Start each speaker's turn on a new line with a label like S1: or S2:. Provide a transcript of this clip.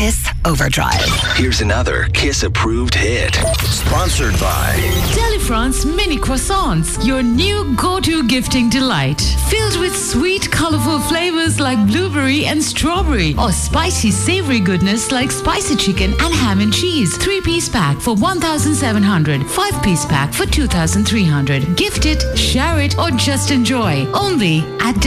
S1: Kiss Overdrive.
S2: Here's another Kiss-approved hit. Sponsored by
S3: Delifrance Mini Croissants, your new go-to gifting delight. Filled with sweet, colorful flavors like blueberry and strawberry, or spicy, savory goodness like spicy chicken and ham and cheese. 3-piece pack for 1,700, 5-piece pack for 2,300. Gift it, share it, or just enjoy. Only at